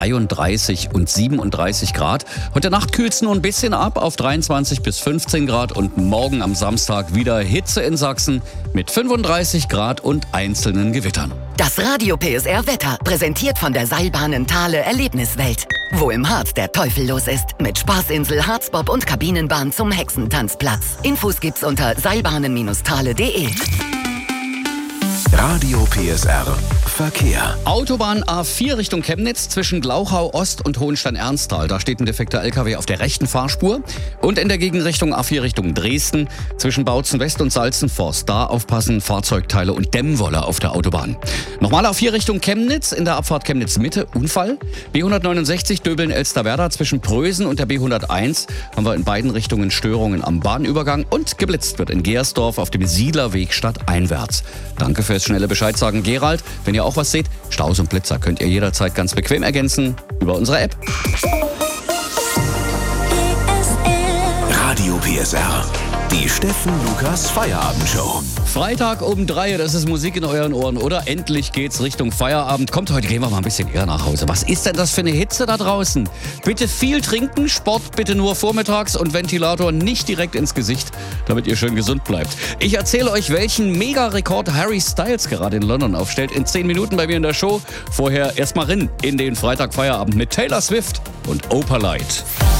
33 und 37 Grad. Heute Nacht kühlt es nur ein bisschen ab auf 23 bis 15 Grad und morgen am Samstag wieder Hitze in Sachsen mit 35 Grad und einzelnen Gewittern. Das Radio PSR Wetter, präsentiert von der Seilbahnen Thale Erlebniswelt. Wo im Harz der Teufel los ist. Mit Spaßinsel, Harzbob und Kabinenbahn zum Hexentanzplatz. Infos gibt's unter seilbahnen-thale.de. Radio PSR Verkehr. Autobahn A4 Richtung Chemnitz zwischen Glauchau Ost und Hohenstein-Ernsthal. Da steht ein defekter LKW auf der rechten Fahrspur. Und in der Gegenrichtung A4 Richtung Dresden zwischen Bautzen West und Salzenforst. Da aufpassen, Fahrzeugteile und Dämmwolle auf der Autobahn. Nochmal A4 Richtung Chemnitz, in der Abfahrt Chemnitz Mitte, Unfall. B169 Döbeln-Elsterwerda zwischen Prösen und der B101 haben wir in beiden Richtungen Störungen am Bahnübergang. Und geblitzt wird in Gersdorf auf dem Siedlerweg stadteinwärts. Danke fürs schnelle Bescheid sagen, Gerald. Wenn ihr auch was seht, Staus und Blitzer könnt ihr jederzeit ganz bequem ergänzen über unsere App. Radio PSR. Die Steffen Lukas Feierabendshow. Freitag um 3, das ist Musik in euren Ohren, oder? Endlich geht's Richtung Feierabend. Kommt, heute gehen wir mal ein bisschen eher nach Hause. Was ist denn das für eine Hitze da draußen? Bitte viel trinken, Sport bitte nur vormittags und Ventilator nicht direkt ins Gesicht, damit ihr schön gesund bleibt. Ich erzähle euch, welchen Mega-Rekord Harry Styles gerade in London aufstellt. In 10 Minuten bei mir in der Show. Vorher erstmal in den Freitag Feierabend mit Taylor Swift und Opalite.